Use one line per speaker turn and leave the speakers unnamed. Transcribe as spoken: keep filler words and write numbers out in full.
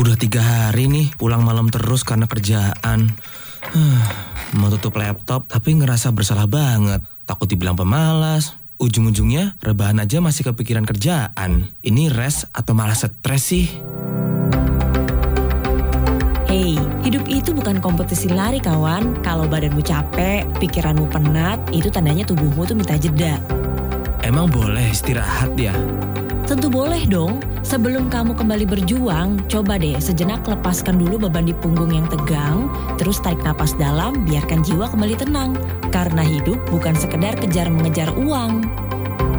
Udah tiga hari nih pulang malam terus karena kerjaan. Huh, mau tutup laptop tapi ngerasa bersalah banget. Takut dibilang pemalas. Ujung-ujungnya rebahan aja masih kepikiran kerjaan. Ini rest atau malah stres sih?
Hei, hidup itu bukan kompetisi lari kawan. Kalau badanmu capek, pikiranmu penat, itu tandanya tubuhmu tuh minta jeda.
Emang boleh istirahat ya?
Tentu boleh dong. Sebelum kamu kembali berjuang, coba deh sejenak lepaskan dulu beban di punggung yang tegang, terus tarik napas dalam, biarkan jiwa kembali tenang. Karena hidup bukan sekedar kejar mengejar uang.